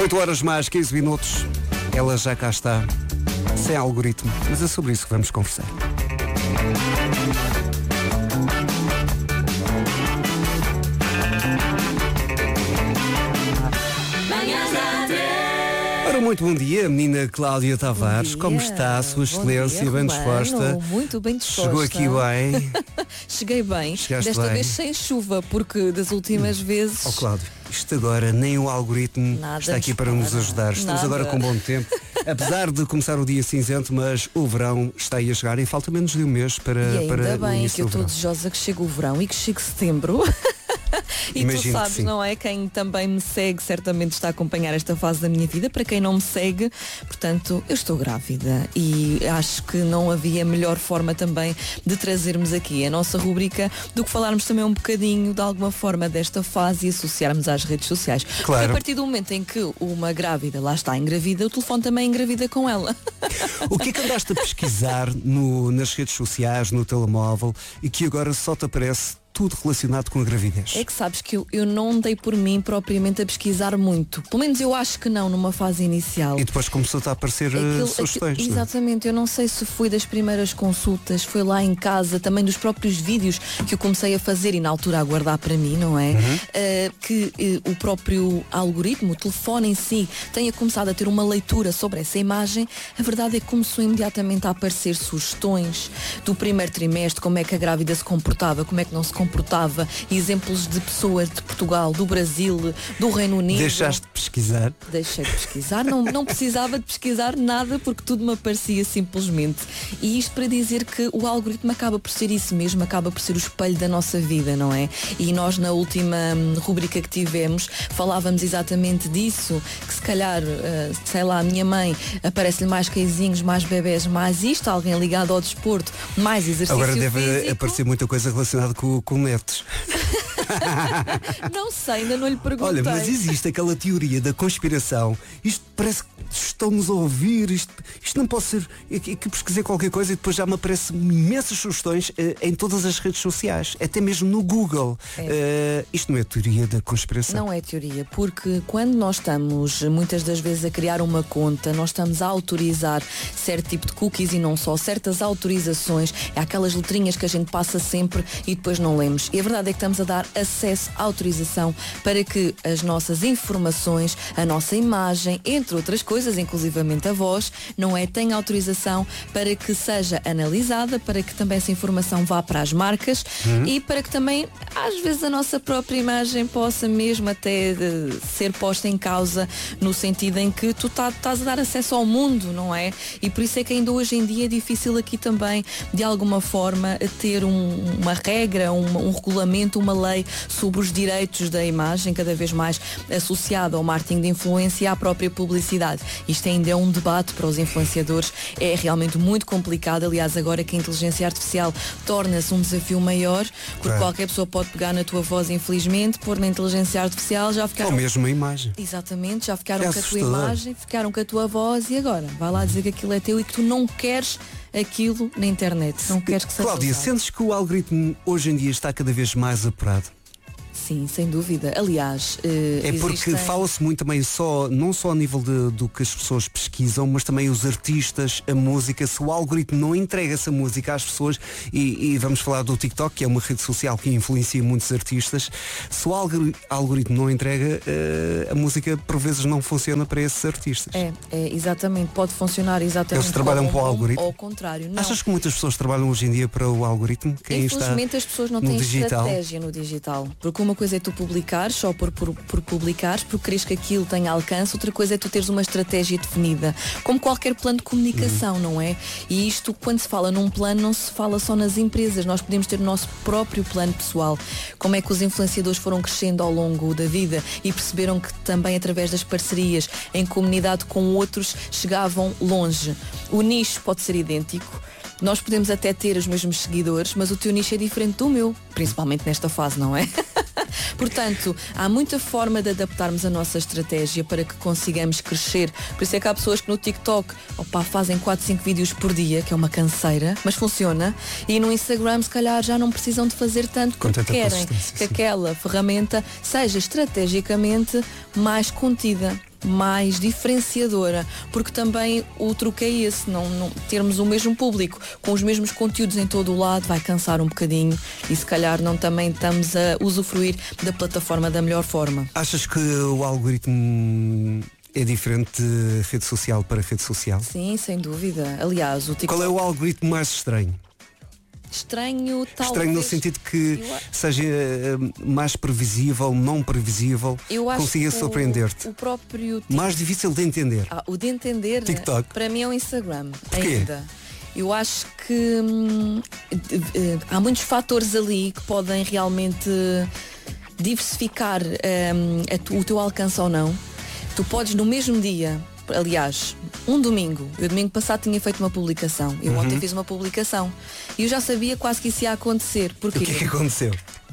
8 horas mais 15 minutos. Ela já cá está, sem algoritmo, mas é sobre isso que vamos conversar. Ora, muito bom dia, menina Cláudia Tavares. Como está a sua excelência? Bem disposta? Muito bem disposta. Chegou aqui bem? Cheguei bem. Chegaste Desta bem. vez sem chuva, porque das últimas vezes... Oh, Cláudio, isto agora nem o algoritmo Nada está aqui nos para nos para. ajudar. Estamos Nada. agora com bom tempo. Apesar de começar o dia cinzento, mas o verão está aí a chegar e falta menos de um mês para, E ainda para o bem início que eu do estou verão. desejosa que chegue o verão e que chegue setembro. E Imagino tu que sabes, sim. não é? Quem também me segue certamente está a acompanhar esta fase da minha vida. Para quem não me segue, portanto, eu estou grávida e acho que não havia melhor forma também de trazermos aqui a nossa rubrica do que falarmos também um bocadinho de alguma forma desta fase e associarmos às redes sociais. Porque Claro. a partir do momento em que uma grávida lá está engravida, o telefone também engravida com ela. O que é que andaste a pesquisar nas redes sociais, no telemóvel e que agora só te aparece tudo relacionado com a gravidez? É que sabes que eu não dei por mim propriamente a pesquisar muito. Pelo menos eu acho que não, numa fase inicial. E depois começou-te a aparecer sugestões. não é? Exatamente, eu não sei se fui das primeiras consultas, foi lá em casa, também dos próprios vídeos que eu comecei a fazer e na altura a guardar para mim, não é? O próprio algoritmo, o telefone em si, tenha começado a ter uma leitura sobre essa imagem. A verdade é que começou imediatamente a aparecer sugestões do primeiro trimestre, como é que a grávida se comportava, como é que não se comportava, exemplos de pessoas de Portugal, do Brasil, do Reino Unido. Deixaste de pesquisar? Deixei de pesquisar, não precisava de pesquisar nada porque tudo me aparecia simplesmente. E isto para dizer que o algoritmo acaba por ser isso mesmo, acaba por ser o espelho da nossa vida, não é? E nós na última rubrica que tivemos falávamos exatamente disso, que se calhar, sei lá, a minha mãe aparece-lhe mais cãezinhos, mais bebés, mais isto, alguém ligado ao desporto, mais exercício Agora deve físico. aparecer muita coisa relacionada com netos. Não sei, ainda não lhe perguntei. Olha, mas existe aquela teoria da conspiração. Isto parece que estão-nos a ouvir. Isto não pode ser. Que pesquisei qualquer coisa e depois já me aparecem imensas sugestões em todas as redes sociais, até mesmo no Google. Isto não é teoria da conspiração. Não é teoria, porque quando nós estamos muitas das vezes a criar uma conta, nós estamos a autorizar certo tipo de cookies e não só, certas autorizações, é aquelas letrinhas que a gente passa sempre e depois não lemos. E a verdade é que estamos a dar acesso à autorização para que as nossas informações, a nossa imagem, entre outras coisas, inclusivamente a voz, não é? Tem autorização para que seja analisada, para que também essa informação vá para as marcas e para que também, às vezes, a nossa própria imagem possa mesmo até ser posta em causa no sentido em que tu estás a dar acesso ao mundo, não é? E por isso é que ainda hoje em dia é difícil aqui também, de alguma forma, ter uma regra, um regulamento, uma lei sobre os direitos da imagem, cada vez mais associada ao marketing de influência e à própria publicidade. Isto ainda é um debate para os influenciadores, é realmente muito complicado. Aliás, agora que a inteligência artificial torna-se um desafio maior, porque qualquer pessoa pode pegar na tua voz, infelizmente, pôr na inteligência artificial, já ficaram... Ou mesmo a imagem. Exatamente, já ficaram É com a tua assustador. imagem, ficaram com a tua voz e agora vai lá dizer que aquilo é teu e que tu não queres aquilo na internet, não queres que seja Cláudia, usado. sentes que o algoritmo hoje em dia está cada vez mais apurado? Sim, sem dúvida. Aliás, É porque fala-se muito também não só a nível do que as pessoas pesquisam, mas também os artistas, a música. Se o algoritmo não entrega essa música às pessoas, e vamos falar do TikTok, que é uma rede social que influencia muitos artistas, se o algoritmo não entrega, a música por vezes não funciona para esses artistas. É, exatamente, pode funcionar exatamente. Eles trabalham como para o algoritmo? Ou ao contrário, não. Achas que muitas pessoas trabalham hoje em dia para o algoritmo? Quem está Infelizmente as pessoas não no têm digital? estratégia no digital. Porque uma coisa é tu publicares só por publicares, porque queres que aquilo tenha alcance, outra coisa é tu teres uma estratégia definida, como qualquer plano de comunicação, não é? E isto, quando se fala num plano, não se fala só nas empresas, nós podemos ter o nosso próprio plano pessoal. Como é que os influenciadores foram crescendo ao longo da vida e perceberam que também através das parcerias, em comunidade com outros, chegavam longe. O nicho pode ser idêntico, nós podemos até ter os mesmos seguidores, mas o teu nicho é diferente do meu, principalmente nesta fase, não é? Portanto, há muita forma de adaptarmos a nossa estratégia para que consigamos crescer. Por isso é que há pessoas que no TikTok fazem 4, 5 vídeos por dia, que é uma canseira, mas funciona. E no Instagram, se calhar, já não precisam de fazer tanto porque querem que aquela ferramenta seja estrategicamente mais contida. mais diferenciadora, porque também o truque é esse, não termos o mesmo público com os mesmos conteúdos em todo o lado vai cansar um bocadinho e se calhar não também estamos a usufruir da plataforma da melhor forma. Achas que o algoritmo é diferente de rede social para rede social? Sim, sem dúvida. Aliás, o TikTok... Qual é o algoritmo mais estranho? Estranho, talvez. Estranho no sentido que seja mais previsível, não previsível, consiga surpreender-te. O próprio mais difícil de entender. O de entender, TikTok. Para mim é o Instagram. Porquê? Ainda. Eu acho que há muitos fatores ali que podem realmente diversificar o teu alcance ou não. Tu podes no mesmo dia, aliás, um domingo, eu domingo passado tinha feito uma publicação, eu ontem fiz uma publicação e eu já sabia quase que isso ia acontecer. Porquê? O que é que aconteceu?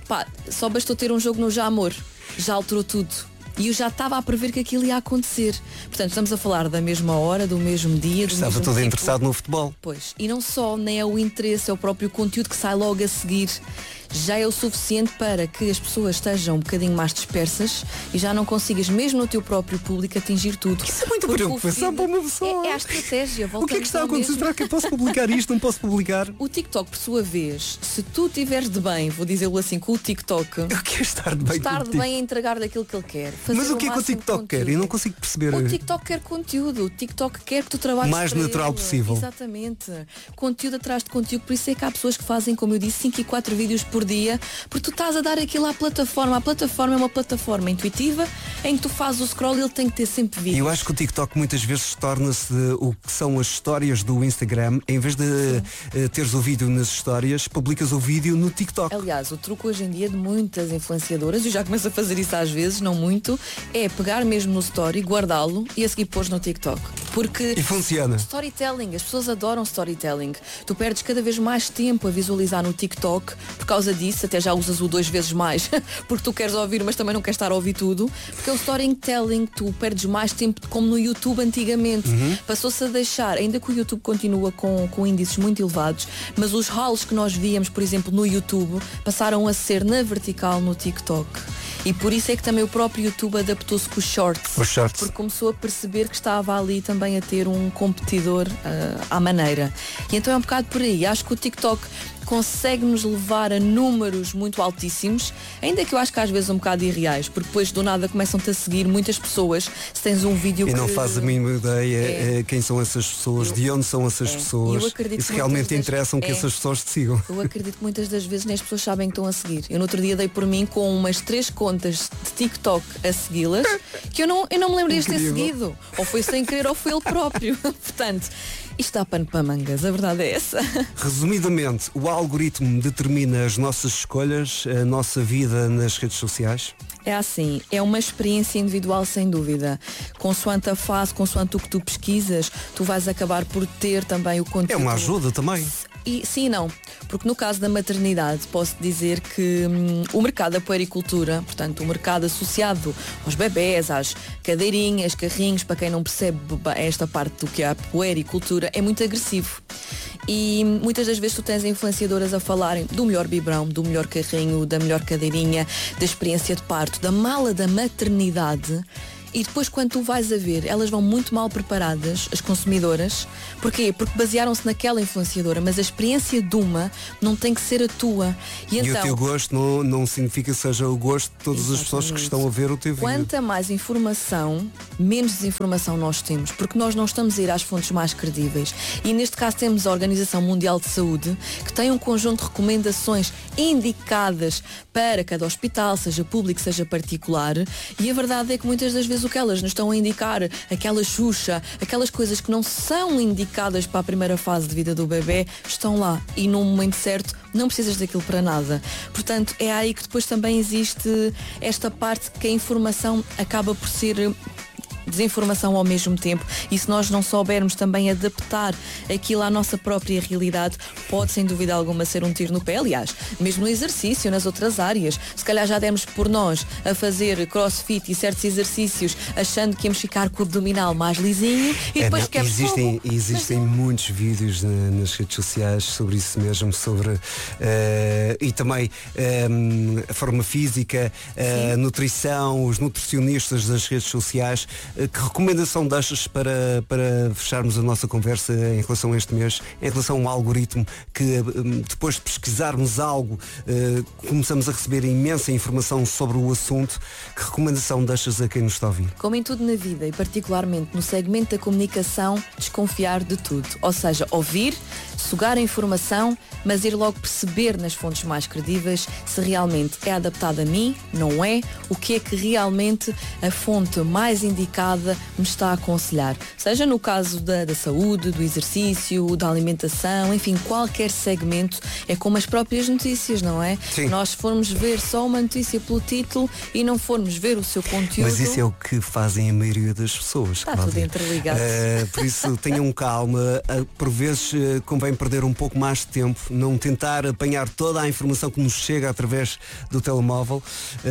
Só bastou ter um jogo no Já Amor, já alterou tudo. E eu já estava a prever que aquilo ia acontecer. Portanto, estamos a falar da mesma hora, do mesmo dia. Estava todo interessado no futebol. Pois, e não só, nem é o interesse, é o próprio conteúdo que sai logo a seguir. Já é o suficiente para que as pessoas estejam um bocadinho mais dispersas e já não consigas, mesmo no teu próprio público, atingir tudo. Isso é muita preocupação para uma pessoa. É a estratégia. O que é que está a acontecer? Será que eu posso publicar isto? Não posso publicar? O TikTok, por sua vez, se tu estiveres de bem, vou dizê-lo assim, com o TikTok... Eu quero estar de bem estar de bem a entregar daquilo que ele quer. Mas o que é que o TikTok quer? Eu não consigo perceber. O TikTok quer conteúdo. O TikTok quer que tu trabalhes mais natural possível. Exatamente. Conteúdo atrás de conteúdo. Por isso é que há pessoas que fazem, como eu disse, 5 e 4 vídeos por dia, porque tu estás a dar aquilo à plataforma. A plataforma é uma plataforma intuitiva em que tu fazes o scroll e ele tem que ter sempre vídeos. Eu acho que o TikTok muitas vezes torna-se o que são as histórias do Instagram. Em vez de teres o vídeo nas histórias, publicas o vídeo no TikTok. Aliás, o truque hoje em dia de muitas influenciadoras, eu já começo a fazer isso às vezes, não muito, é pegar mesmo no story, guardá-lo e a seguir pôs no TikTok. Porque e funciona. Storytelling, as pessoas adoram storytelling. Tu perdes cada vez mais tempo a visualizar no TikTok por causa disso, até já usas o 2 vezes mais, porque tu queres ouvir, mas também não queres estar a ouvir tudo, porque é o storytelling, tu perdes mais tempo como no YouTube antigamente. Passou-se a deixar, ainda que o YouTube continua com índices muito elevados, mas os hauls que nós víamos, por exemplo, no YouTube, passaram a ser na vertical no TikTok. E por isso é que também o próprio YouTube adaptou-se com os shorts. Porque começou a perceber que estava ali também a ter um competidor à maneira. E então é um bocado por aí. Acho que o TikTok consegue-nos levar a números muito altíssimos, ainda que eu acho que às vezes um bocado irreais, porque depois do nada começam-te a seguir muitas pessoas. Se tens um vídeo e não faz a mínima ideia quem são essas pessoas, de onde são essas pessoas, e se realmente interessam que essas pessoas te sigam. Eu acredito que muitas das vezes nem as pessoas sabem que estão a seguir. Eu no outro dia dei por mim com umas 3 contas de TikTok a segui-las que eu não me lembro de ter seguido. Ou foi sem querer ou foi ele próprio. Portanto, isto dá pano para mangas, a verdade é essa. Resumidamente, o algoritmo determina as nossas escolhas, a nossa vida nas redes sociais? É assim, é uma experiência individual sem dúvida. Consoante a fase, consoante o que tu pesquisas, tu vais acabar por ter também o conteúdo. É uma ajuda também. E sim e não, porque no caso da maternidade posso dizer que o mercado da puericultura, portanto o mercado associado aos bebés, às cadeirinhas, carrinhos, para quem não percebe esta parte do que é a puericultura, é muito agressivo. E muitas das vezes tu tens influenciadoras a falarem do melhor biberão, do melhor carrinho, da melhor cadeirinha, da experiência de parto, da mala da maternidade. E depois quando tu vais a ver, elas vão muito mal preparadas, as consumidoras. Porquê? Porque basearam-se naquela influenciadora, mas a experiência de uma não tem que ser a tua. E então, o teu gosto não significa que seja o gosto de todas as pessoas que estão a ver o teu vídeo. Quanta mais informação, menos desinformação nós temos, porque nós não estamos a ir às fontes mais credíveis. E neste caso temos a Organização Mundial de Saúde, que tem um conjunto de recomendações indicadas para cada hospital, seja público, seja particular. E a verdade é que muitas das vezes o que elas nos estão a indicar, aquela Xuxa, aquelas coisas que não são indicadas para a primeira fase de vida do bebê, estão lá. E no momento certo não precisas daquilo para nada. Portanto, é aí que depois também existe esta parte que a informação acaba por ser desinformação ao mesmo tempo, e se nós não soubermos também adaptar aquilo à nossa própria realidade, pode sem dúvida alguma ser um tiro no pé. Aliás, mesmo no exercício, nas outras áreas, se calhar já demos por nós a fazer crossfit e certos exercícios achando que íamos ficar com o abdominal mais lisinho e depois existem muitos vídeos nas redes sociais sobre isso mesmo, sobre e também a forma física, a nutrição, os nutricionistas das redes sociais Que recomendação deixas para fecharmos a nossa conversa em relação a este mês, em relação ao algoritmo que depois de pesquisarmos algo começamos a receber imensa informação sobre o assunto? Que recomendação deixas a quem nos está a ouvir? Como em tudo na vida e particularmente no segmento da comunicação, desconfiar de tudo. Ou seja, ouvir, sugar a informação, mas ir logo perceber nas fontes mais credíveis se realmente é adaptado a mim, não é, o que é que realmente a fonte mais indicada me está a aconselhar. Seja no caso da saúde, do exercício, da alimentação, enfim, qualquer segmento, é como as próprias notícias, não é? Sim. Nós formos ver só uma notícia pelo título e não formos ver o seu conteúdo. Mas isso é o que fazem a maioria das pessoas. Está tudo interligado. Por isso tenham calma, por vezes convém perder um pouco mais de tempo, não tentar apanhar toda a informação que nos chega através do telemóvel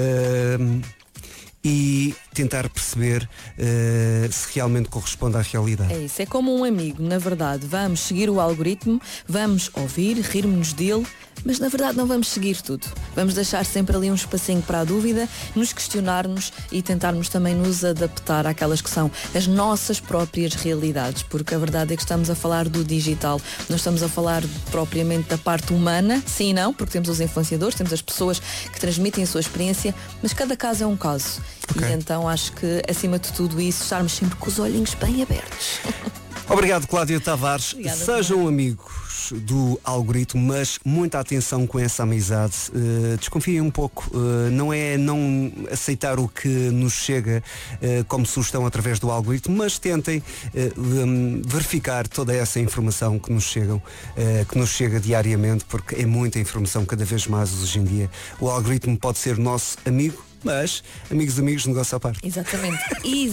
e tentar perceber se realmente corresponde à realidade. É isso, é como um amigo, na verdade, vamos seguir o algoritmo, vamos ouvir, rir-nos dele, mas na verdade não vamos seguir tudo. Vamos deixar sempre ali um espacinho para a dúvida, nos questionarmos e tentarmos também nos adaptar àquelas que são as nossas próprias realidades, porque a verdade é que estamos a falar do digital, não estamos a falar propriamente da parte humana, sim e não, porque temos os influenciadores, temos as pessoas que transmitem a sua experiência, mas cada caso é um caso. Okay. E então acho que acima de tudo isso, estarmos sempre com os olhinhos bem abertos. Obrigado, Cláudia Tavares. Obrigada, sejam amigos do algoritmo, mas muita atenção com essa amizade. Desconfiem um pouco. Não é não aceitar o que nos chega como sugestão através do algoritmo, mas tentem verificar toda essa informação que nos chega diariamente, porque é muita informação cada vez mais hoje em dia. O algoritmo pode ser nosso amigo, mas amigos, negócio à parte. Exatamente,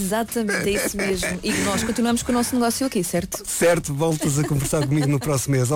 é isso mesmo. E nós continuamos com o nosso negócio aqui, certo? Certo, voltas a conversar comigo no próximo mês.